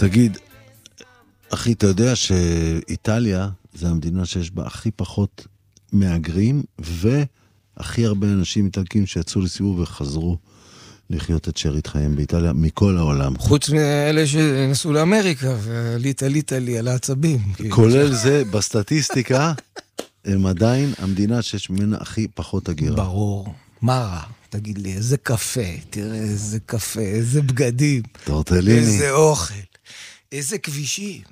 תגיד, אחי, אתה יודע שאיטליה זה המדינה שיש בה הכי פחות מהגרים, והכי הרבה אנשים איטלקים שיצאו לסיבוב וחזרו לחיות את שארית חיים באיטליה, מכל העולם. חוץ מאלה שנסעו לאמריקה, וליטה לי על העצבים. כולל זה, בסטטיסטיקה, הם עדיין המדינה שיש ממנה הכי פחות הגירה. ברור. מה רע? תגיד לי, איזה קפה, תראה איזה קפה, איזה בגדים. טורטליני. איזה אוכל, איזה כבישים.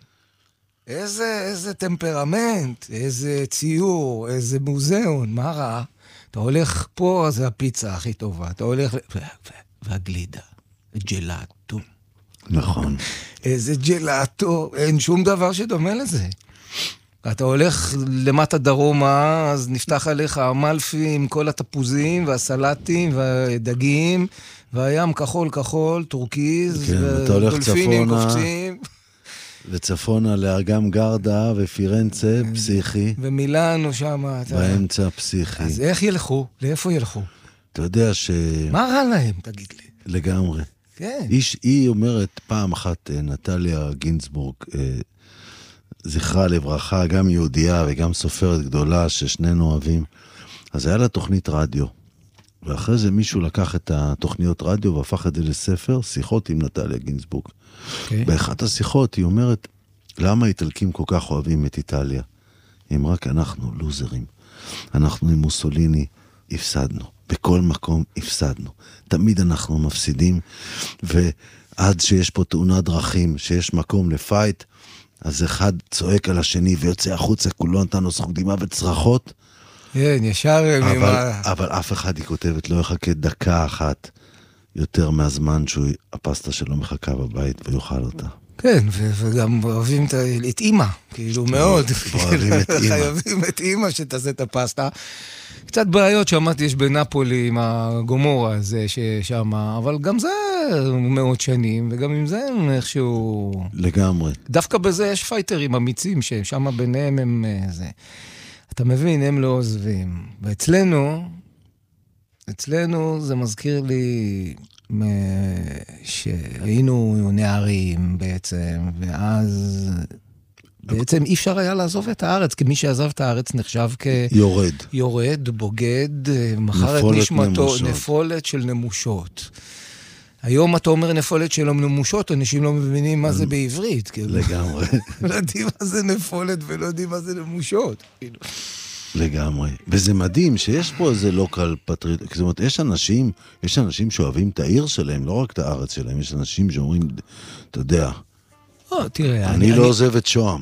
איזה טמפרמנט, איזה ציור, איזה מוזיאון, מה רע? אתה הולך פה, זה הפיצה הכי טובה. אתה הולך... והגלידה, ג'לאטו. נכון. איזה ג'לאטו, אין שום דבר שדומה לזה. אתה הולך למטה דרומה, אז נפתח עליך המלפי עם כל התפוזים והסלטים והדגים, והים כחול כחול, טורקיז, כן, ואתה הולך ודולפינים צפונה, קופצים. וצפונה לאגם גרדה ופירנצה, פסיכי. ומילאנו שם. באמצע פסיכי. אז איך ילכו? לאיפה ילכו? אתה יודע ש... מה רע להם, תגיד לי? לגמרי. כן. היא אומרת פעם אחת, נטליה גינסבורג, זכרה לברכה, גם יהודייה וגם סופרת גדולה ששנינו אוהבים, אז היה לה תוכנית רדיו, ואחרי זה מישהו לקח את התוכניות רדיו והפך את זה לספר, שיחות עם נטליה גינסבורג. Okay. באחת השיחות היא אומרת, למה איטלקים כל כך אוהבים את איטליה? אם רק אנחנו לוזרים. אנחנו עם מוסוליני הפסדנו. בכל מקום הפסדנו. תמיד אנחנו מפסידים, ועד שיש פה תאונת דרכים, שיש מקום לפייט, אז אחד צועק על השני ויוצא החוצה, כולו נתן לו זכות דמעה וצרחות. כן, ישר... אבל אף אחד, היא כותבת, לא יחכה דקה אחת יותר מהזמן שהפסטה שלו מחכה בבית ויאכל אותה. כן, וגם אוהבים את אימא, כאילו מאוד. אוהבים את אימא. חייבים את אימא שתעשה את הפסטה. קצת בעיות שמעתי יש בנפולי עם הגומורה הזה ששם, אבל גם זה מאות שנים, וגם עם זה איכשהו... לגמרי. דווקא בזה יש פייטרים אמיצים, ששם ביניהם הם זה. אתה מבין, הם לא עוזבים. ואצלנו זה מזכיר לי שהיינו נערים בעצם, ואז... בעצם אי אפשר היה לעזוב את הארץ, כי מי שעזב את הארץ נחשב יורד, בוגד, מחר את נשמתו, נפולת של נמושות. היום אתה אומר נפולת של נמושות, אנשים לא מבינים מה זה בעברית. לגמרי. לא יודעים מה זה נפולת ולא יודעים מה זה נמושות. לגמרי. וזה מדהים שיש פה איזה לוקל פטריוט, זאת אומרת, יש אנשים שאוהבים את העיר שלהם, לא רק את הארץ שלהם, יש אנשים שאומרים, אתה יודע, תראה, אני לא עוזב את שוהם.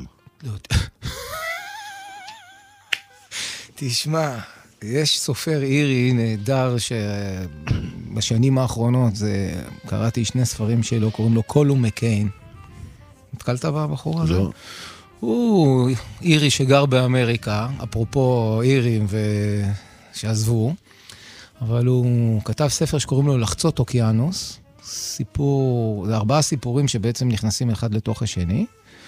תשמע, יש סופר אירי נהדר שבשנים האחרונות, קראתי שני ספרים שלו, קוראים לו קולום מקיין. התקלת בבחור הזה? לא. הוא אירי שגר באמריקה, אפרופו אירים שעזבו, אבל הוא כתב ספר שקוראים לו לחצות אוקיינוס, זה 4 סיפורים שבעצם נכנסים אחד לתוך השני,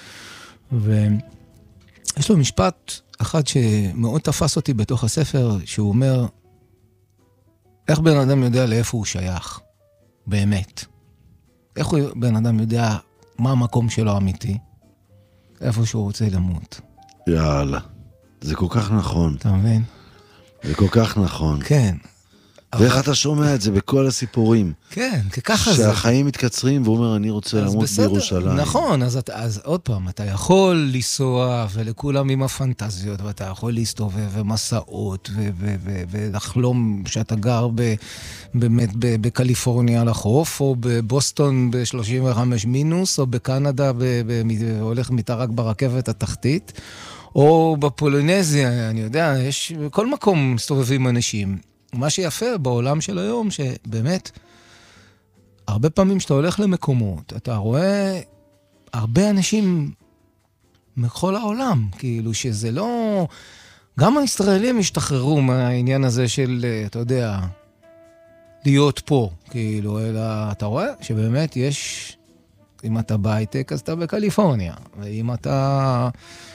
ויש לו משפט אחד שמאוד תפס אותי בתוך הספר, שהוא אומר, איך בן אדם יודע לאיפה הוא שייך? באמת. איך בן אדם יודע מה המקום שלו אמיתי? איפה שהוא רוצה למות. יאללה. זה כל כך נכון. אתה מבין? זה כל כך נכון. כן. ואיך אתה שומע את זה בכל הסיפורים? כן, ככה זה. שהחיים מתקצרים, והוא אומר, אני רוצה למות בירושלים. נכון, אז עוד פעם, אתה יכול לנסוע, ולכולם עם הפנטזיות, ואתה יכול להסתובב, ומסעות, ולחלום שאתה גר באמת בקליפורניה על החוף, או בבוסטון ב-35 מינוס, או בקנדה, הולך מתרק ברכבת התחתית, או בפולינזיה, אני יודע, יש בכל מקום מסתובבים אנשים. מה שיפה בעולם של היום, שבאמת, הרבה פעמים שאתה הולך למקומות, אתה רואה הרבה אנשים מכל העולם, כאילו שזה לא... גם הישראלים השתחררו מהעניין הזה של, אתה יודע, להיות פה, כאילו, אלא אתה רואה שבאמת יש, אם אתה בהייטק, אז אתה בקליפורניה, ואם אתה...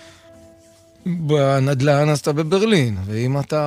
בנדל"ן אז אתה בברלין, ואם אתה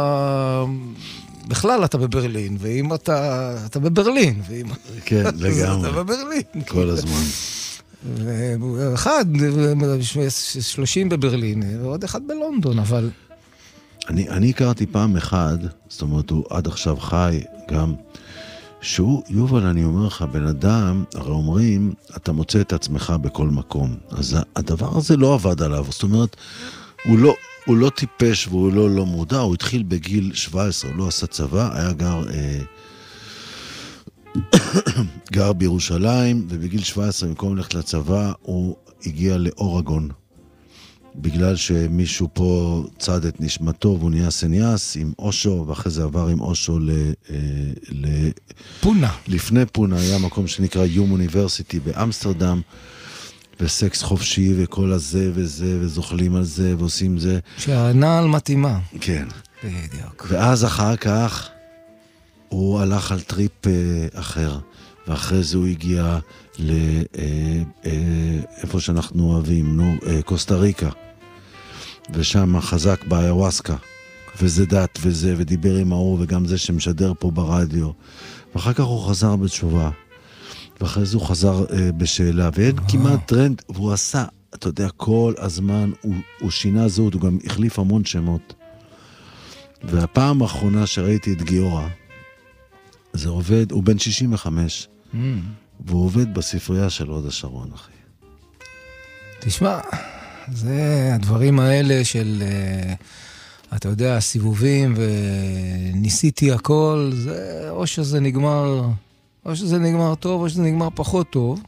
בכלל אתה בברלין, ואם אתה בברלין, כן, לגמרי. אתה בברלין. כל הזמן. אחד, 30 בברלין, ועוד אחד בלונדון, אבל... אני הכרתי פעם אחד, זאת אומרת, הוא עד עכשיו חי גם, שהוא, יובל, אני אומר לך, בן אדם, הרי אומרים, אתה מוצא את עצמך בכל מקום. אז הדבר הזה לא עבד עליו, זאת אומרת, הוא לא טיפש והוא לא מודע, הוא התחיל בגיל 17, הוא לא עשה צבא, היה גר בירושלים, ובגיל 17, במקום ללכת לצבא, הוא הגיע לאורגון. בגלל שמישהו פה צד את נשמתו, והוא נהיה סניאס עם אושו, ואחרי זה עבר עם אושו פונה. לפני פונה היה מקום שנקרא יום אוניברסיטי באמסטרדם, וסקס חופשי וכל הזה וזה, וזוכלים על זה ועושים זה. שהנעל מתאימה. כן. בדיוק. ואז אחר כך הוא הלך על טריפ אחר, ואחרי זה הוא הגיע לאיפה שאנחנו אוהבים, קוסטה ריקה. ושם חזק באיוואסקה, וזה דת וזה, ודיבר עם ההוא, וגם זה שמשדר פה ברדיו. ואחר כך הוא חזר בתשובה, ואחרי זה הוא חזר בשאלה, ואין כמעט טרנד, והוא עשה, אתה יודע, כל הזמן, הוא שינה זהות, הוא גם החליף המון שמות. והפעם האחרונה שראיתי את גיורא, זה עובד, הוא בן 65, והוא עובד בספרייה של הוד השרון, אחי. תשמע, זה הדברים האלה של, אתה יודע, הסיבובים, וניסיתי הכל, זה או שזה נגמר טוב, או שזה נגמר פחות טוב.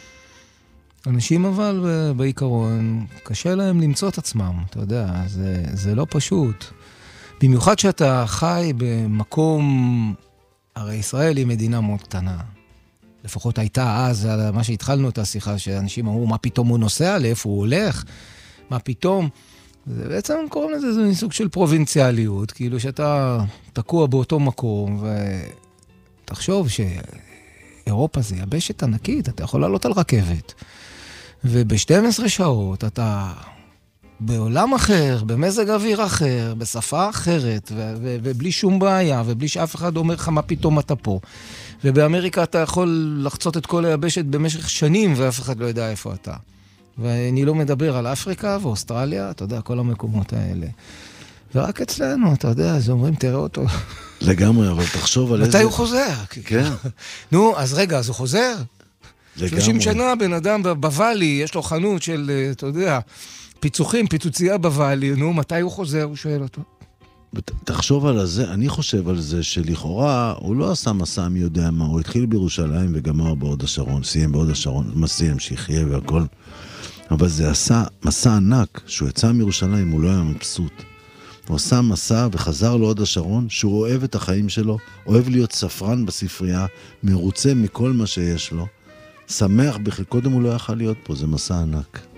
אנשים אבל בעיקרון, קשה להם למצוא את עצמם, אתה יודע, זה לא פשוט. במיוחד שאתה חי במקום, הרי ישראל היא מדינה מאוד קטנה. לפחות הייתה אז, מה שהתחלנו את השיחה, שאנשים אמרו, מה פתאום הוא נוסע, לאיפה הוא הולך, מה פתאום. זה בעצם קוראים לזה, זה סוג של פרובינציאליות, כאילו שאתה תקוע באותו מקום, ותחשוב שאירופה זה יבשת ענקית, אתה יכול לעלות על רכבת, וב-12 שעות אתה בעולם אחר, במזג אוויר אחר, בשפה אחרת, ובלי שום בעיה, ובלי שאף אחד אומר לך מה פתאום אתה פה. ובאמריקה אתה יכול לחצות את כל היבשת במשך שנים, ואף אחד לא יודע איפה אתה. ואני לא מדבר על אפריקה ואוסטרליה, אתה יודע, כל המקומות האלה. ורק אצלנו, אתה יודע, אז אומרים, תראה אותו. לגמרי, אבל תחשוב על איזה... מתי הוא חוזר? כן. נו, אז רגע, אז הוא חוזר? לגמרי. 30 שנה בן אדם בוואלי, יש לו חנות של, אתה יודע, פיצוצייה בוואלי, נו, מתי הוא חוזר? הוא שואל אותו. תחשוב על זה, אני חושב על זה שלכאורה הוא לא עשה מסע מי יודע מה, הוא התחיל בירושלים וגמר בהוד השרון, סיים בהוד השרון, מה סיים, שיחיה והכל, אבל זה עשה מסע ענק, שהוא יצא מירושלים, הוא לא היה מבסוט. הוא עשה מסע וחזר להוד השרון, שהוא אוהב את החיים שלו, אוהב להיות ספרן בספרייה, מרוצה מכל מה שיש לו, שמח בכלל, קודם הוא לא יכל להיות פה, זה מסע ענק.